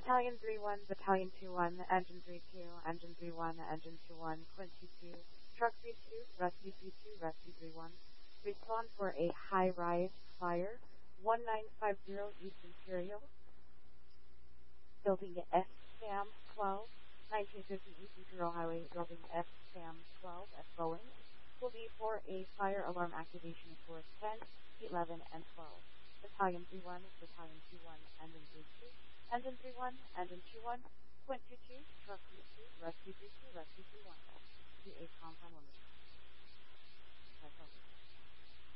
Battalion 3-1, Battalion 2-1, Engine 3-2, Engine 3-1, Engine 2-1, Quint 2-2, Truck 3-2, Rescue 3-2, Rescue 3-1. Respond for a high-rise fire, 1950 East Imperial, Building SAM 12, 1950 East Imperial Highway, Building SAM 12 at Boeing, will be for a fire alarm activation for 10, 11, and 12. Battalion 3-1, Battalion 2-1, Engine 3-2, Engine 3-1, Engine 2-1, Quint 2-2, Truck 2-2, Rescue 3-2, Rescue 3-1. To a compound limit.